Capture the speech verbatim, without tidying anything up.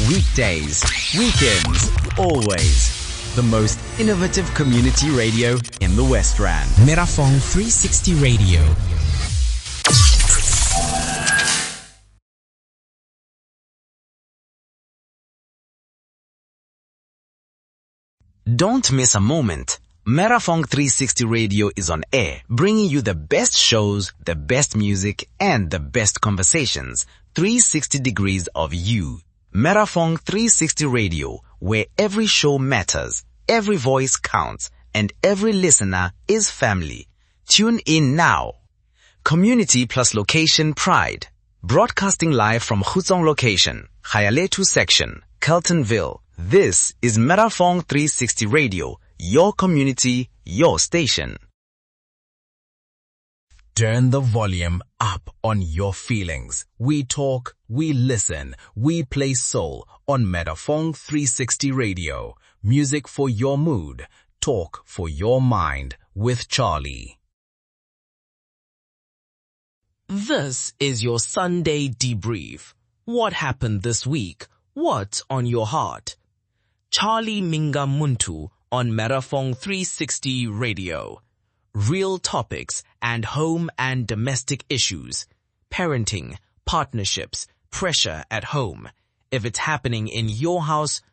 Weekdays, weekends, always. The most innovative community radio in the West Rand. Merafong three sixty Radio. Don't miss a moment. Merafong three sixty Radio is on air, bringing you the best shows, the best music, and the best conversations. three sixty degrees of you. Merafong three sixty Radio, where every show matters, every voice counts, and every listener is family. Tune in now. Community plus location pride. Broadcasting live from Khutsong location, Khayaletu section, Keltonville. This is Merafong three sixty Radio, your community, your station. Turn the volume up on your feelings. We talk, we listen, we play soul on Merafong three sixty Radio. Music for your mood, talk for your mind with Charlie. This is your Sunday debrief. What happened this week? What's on your heart? Charlie Minga Muntu on Merafong three sixty Radio. Real topics and home and domestic issues. Parenting, partnerships, pressure at home. If it's happening in your house,